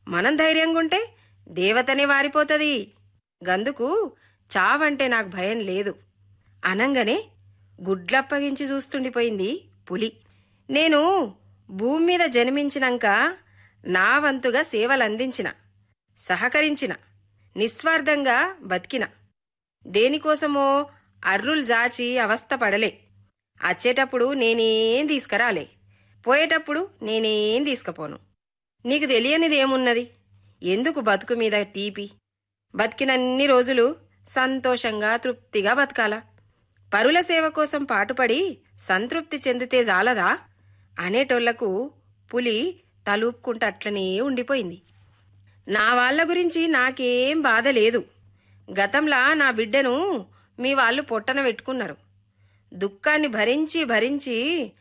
మనం ధైర్యంగుంటే దేవతనే వారిపోతది. గందుకు చావంటే నాకు భయం లేదు అనంగానే గుడ్లప్పగించి చూస్తుండిపోయింది పులి. నేను భూమి మీద జన్మించినాక నా వంతుగా సేవలందించిన, సహకరించిన, నిస్వార్థంగా బతికిన. దేనికోసమో అర్రులు జాచి అవస్థపడలే. వచ్చేటప్పుడు నేనేం తీసుకురాలే, పోయేటప్పుడు నేనేం తీసుకుపోను. నీకు తెలియనిదేమున్నది? ఎందుకు బతుకు మీద తీపి? బతికినన్ని రోజులు సంతోషంగా తృప్తిగా బతకాలా? పరుల సేవ కోసం పాటుపడి సంతృప్తి చెందితే జాలదా అనేటోళ్లకు పులి తలూపుకుంటట్లనే ఉండిపోయింది. నా వాళ్ల గురించి నాకేం బాధ లేదు. గతంలా నా బిడ్డను మీ వాళ్ళు పొట్టన పెట్టుకున్నారు. దుఃఖాన్ని భరించి భరించి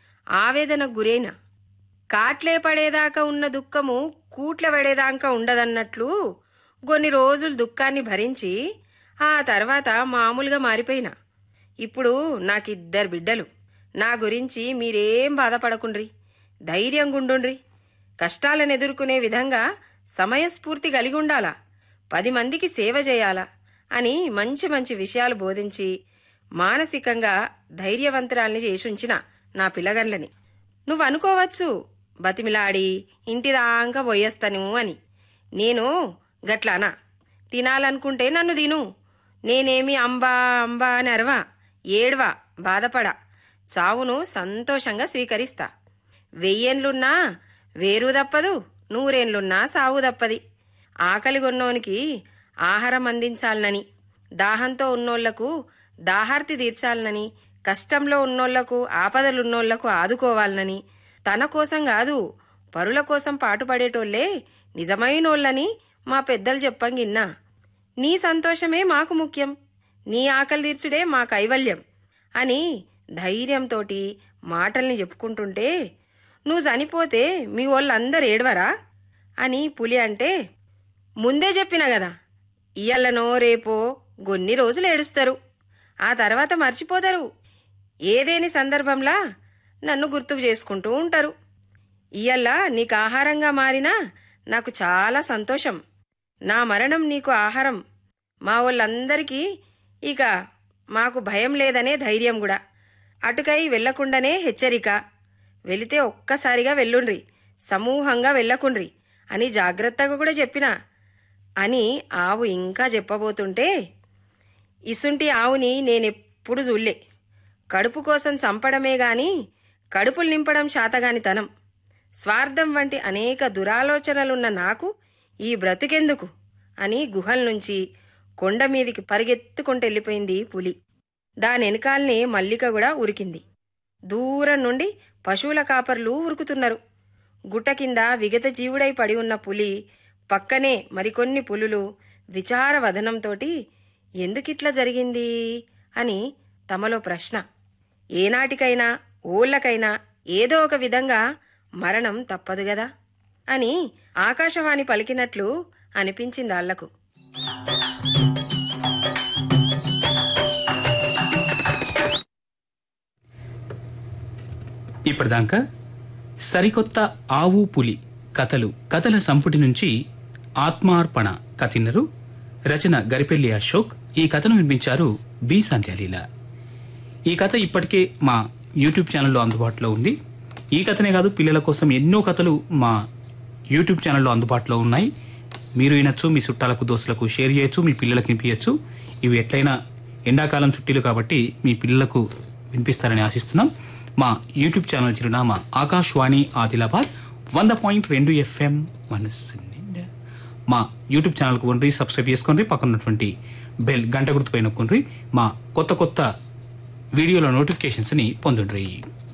ఆవేదనకు గురైన. కాట్లే పడేదాకా ఉన్న దుఃఖము కూట్ల పడేదాకా ఉండదన్నట్లు కొన్ని రోజులు దుఃఖాన్ని భరించి ఆ తర్వాత మామూలుగా మారిపోయినా. ఇప్పుడు నాకిద్దరు బిడ్డలు. నా గురించి మీరేం బాధపడకుండ్రి, ధైర్యంగుండుండ్రి. కష్టాలను ఎదుర్కొనే విధంగా సమయస్ఫూర్తి కలిగి ఉండాలా, 10 మందికి సేవ చేయాలా అని మంచి మంచి విషయాలు బోధించి మానసికంగా ధైర్యవంతురాల్ని చేసుంచిన నా పిల్లగండ్లని. నువ్వనుకోవచ్చు బతిమిలాడి ఇంటిదాకా పోయేస్తాను అని. నేను గట్లానా? తినాలనుకుంటే నన్ను తిను. నేనేమి అంబా అంబా అని అరవా, ఏడ్వా, బాధపడా. చావును సంతోషంగా స్వీకరిస్తా. 1000 ఏండ్లున్నా వేరు తప్పదు, 100 ఏండ్లున్నా సావు తప్పది. ఆకలిగొన్నోనికి ఆహారం అందించాలనని, దాహంతో ఉన్నోళ్లకు దాహార్తి తీర్చాలనని, కష్టంలో ఉన్నోళ్లకు, ఆపదలున్నోళ్లకు ఆదుకోవాలనని, తన కోసం కాదు పరుల కోసం పాటుపడేటోళ్లే నిజమైనోళ్లని మా పెద్దలు చెప్పంగిన్నా. నీ సంతోషమే మాకు ముఖ్యం, నీ ఆకలి తీర్చుడే మా కైవల్యం అని ధైర్యంతోటి మాటల్ని చెప్పుకుంటుంటే, నువ్వు చనిపోతే మీ వాళ్ళందరూ ఏడవరా అని పులి అంటే, ముందే చెప్పిన గదా, ఇయ్యల్లనో రేపో కొన్ని రోజులు ఏడుస్తారు, ఆ తర్వాత మర్చిపోతారు. ఏదేని సందర్భంలా నన్ను గుర్తుకు చేసుకుంటూ ఉంటారు. ఇయ్యల్లా నీకు ఆహారంగా మారినా నాకు చాలా సంతోషం. నా మరణం నీకు ఆహారం. మా వాళ్ళందరికీ ఇక మాకు భయం లేదనే ధైర్యం కూడా. అటుకై వెళ్లకుండానే హెచ్చరిక. వెళితే ఒక్కసారిగా వెళ్ళుండ్రి, సమూహంగా వెళ్ళకుండ్రి అని జాగ్రత్తగా కూడా చెప్పినా అని ఆవు ఇంకా చెప్పబోతుంటే, ఇసుంటి ఆవుని నేనెప్పుడు చూడలే. కడుపు కోసం చంపడమే గాని కడుపులు నింపడం శాతగానితనం, స్వార్థం వంటి అనేక దురాలోచనలున్న నాకు ఈ బ్రతికెందుకు అని గుహల నుంచి కొండ మీదికి పరిగెత్తుకుంటెళ్ళిపోయింది పులి. దానెనకాల్నే మల్లిక కూడా ఉరికింది. దూరం నుండి పశువుల కాపర్లు ఉరుకుతున్నారు. గుట్ట కింద విగత జీవుడై పడి ఉన్న పులి పక్కనే మరికొన్ని పులులు విచారవదనంతోటి ఎందుకిట్లా జరిగింది అని తమలో ప్రశ్న. ఏనాటికైనా ఓళ్లకైనా ఏదో ఒక విధంగా మరణం తప్పదు గదా అని ఆకాశవాణి పలికినట్లు అనిపించిందాళ్లకు. ఇప్పటిదాకా సరికొత్త ఆవు పులి కథల సంపుటి నుంచి ఆత్మార్పణ కథిన్నరు. రచన గరిపెల్లి అశోక్. ఈ కథను వినిపించారు బి సంధ్యాలీల. ఈ కథ ఇప్పటికే మా యూట్యూబ్ ఛానల్లో అందుబాటులో ఉంది. ఈ కథనే కాదు, పిల్లల కోసం ఎన్నో కథలు మా యూట్యూబ్ ఛానల్లో అందుబాటులో ఉన్నాయి. మీరు వినొచ్చు, మీ చుట్టాలకు దోస్తులకు షేర్ చేయొచ్చు, మీ పిల్లలకు వినిపించచ్చు. ఇవి ఎట్లయినా ఎండాకాలం చుట్టీలు కాబట్టి మీ పిల్లలకు వినిపిస్తారని ఆశిస్తున్నాం. మా యూట్యూబ్ ఛానల్ చిరునామా ఆకాశవాణి ఆదిలాబాద్ 100.2 FM మనస్సు నిండా. మా యూట్యూబ్ ఛానల్కు వండి సబ్స్క్రైబ్ చేసుకోండి. పక్కన ఉన్నటువంటి బెల్ గంట గుర్తుపై నొక్కండి. మా కొత్త కొత్త వీడియోల నోటిఫికేషన్స్ని పొందండి.